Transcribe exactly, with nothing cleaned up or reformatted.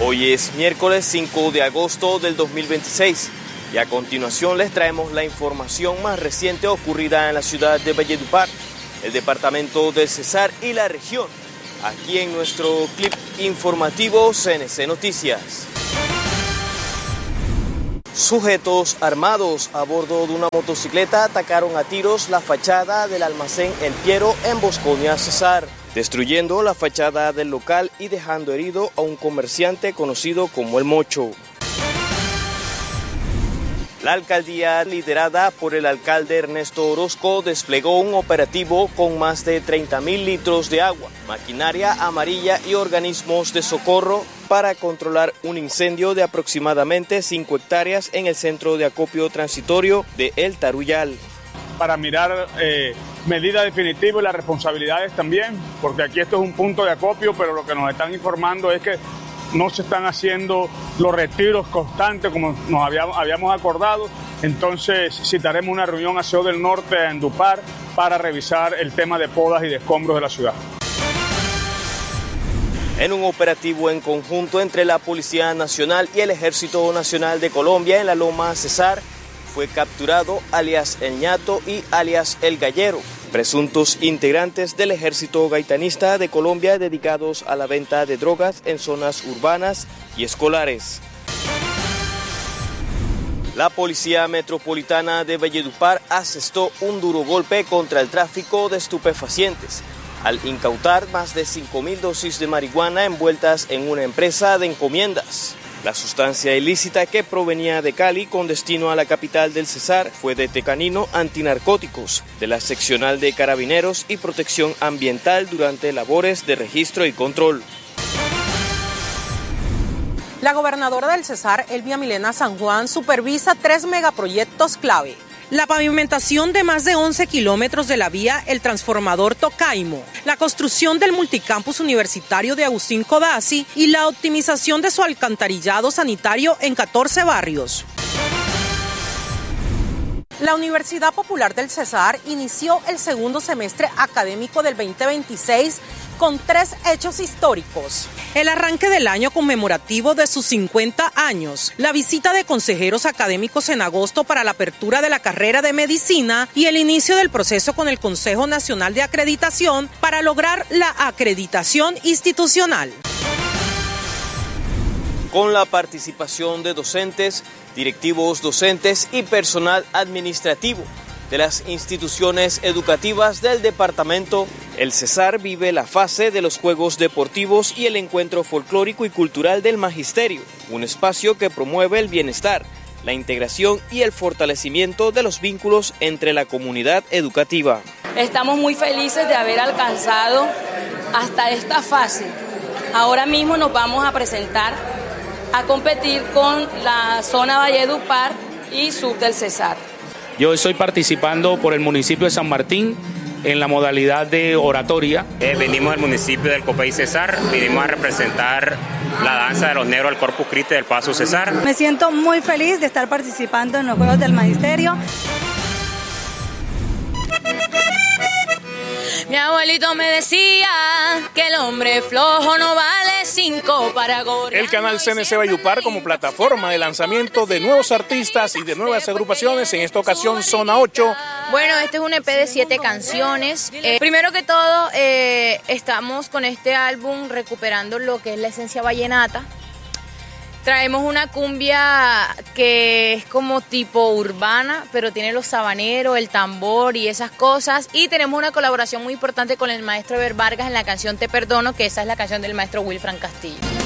Hoy es miércoles cinco de agosto del dos mil veintiséis y a continuación les traemos la información más reciente ocurrida en la ciudad de Valledupar, el departamento del Cesar y la región, aquí en nuestro clip informativo C N C Noticias. Sujetos armados a bordo de una motocicleta atacaron a tiros la fachada del almacén El Piero en Bosconia, Cesar, destruyendo la fachada del local y dejando herido a un comerciante conocido como El Mocho. La alcaldía, liderada por el alcalde Ernesto Orozco, desplegó un operativo con más de treinta mil litros de agua, maquinaria amarilla y organismos de socorro para controlar un incendio de aproximadamente cinco hectáreas en el centro de acopio transitorio de El Taruyal. Para mirar eh, medidas definitivas y las responsabilidades también, porque aquí esto es un punto de acopio, pero lo que nos están informando es que no se están haciendo los retiros constantes como nos habíamos, habíamos acordado. Entonces citaremos una reunión a C E O del Norte en Dupar para revisar el tema de podas y de escombros de la ciudad. En un operativo en conjunto entre la Policía Nacional y el Ejército Nacional de Colombia en la Loma Cesar, fue capturado alias El Ñato y alias El Gallero, presuntos integrantes del Ejército Gaitanista de Colombia dedicados a la venta de drogas en zonas urbanas y escolares. La Policía Metropolitana de Valledupar asestó un duro golpe contra el tráfico de estupefacientes al incautar más de cinco mil dosis de marihuana envueltas en una empresa de encomiendas. La sustancia ilícita, que provenía de Cali con destino a la capital del Cesar, fue de Tecanino Antinarcóticos, de la Seccional de Carabineros y Protección Ambiental durante labores de registro y control. La gobernadora del Cesar, Elvia Milena San Juan, supervisa tres megaproyectos clave: la pavimentación de más de once kilómetros de la vía El Transformador Tocaimo, la construcción del multicampus universitario de Agustín Codazzi y la optimización de su alcantarillado sanitario en catorce barrios. La Universidad Popular del Cesar inició el segundo semestre académico del veinte veintiséis con tres hechos históricos: el arranque del año conmemorativo de sus cincuenta años, la visita de consejeros académicos en agosto para la apertura de la carrera de medicina y el inicio del proceso con el Consejo Nacional de Acreditación para lograr la acreditación institucional. Con la participación de docentes, directivos docentes y personal administrativo de las instituciones educativas del departamento, el Cesar vive la fase de los Juegos Deportivos y el Encuentro Folclórico y Cultural del Magisterio, un espacio que promueve el bienestar, la integración y el fortalecimiento de los vínculos entre la comunidad educativa. Estamos muy felices de haber alcanzado hasta esta fase. Ahora mismo nos vamos a presentar a competir con la zona Valledupar y sur del Cesar. Yo estoy participando por el municipio de San Martín en la modalidad de oratoria. Eh, venimos del municipio del Copey Cesar, vinimos a representar la danza de los negros del Corpus Christi del Paso Cesar. Me siento muy feliz de estar participando en los Juegos del Magisterio. Mi abuelito me decía que el hombre flojo no vale cinco para gorrear. El canal C N C Valledupar como plataforma de lanzamiento de nuevos artistas y de nuevas agrupaciones, en esta ocasión Zona ocho. Bueno, este es un E P de siete canciones. Eh, primero que todo, eh, estamos con este álbum recuperando lo que es la esencia vallenata. Traemos una cumbia que es como tipo urbana, pero tiene los sabaneros, el tambor y esas cosas. Y tenemos una colaboración muy importante con el maestro Eber Vargas en la canción Te Perdono, que esa es la canción del maestro Wilfran Castillo.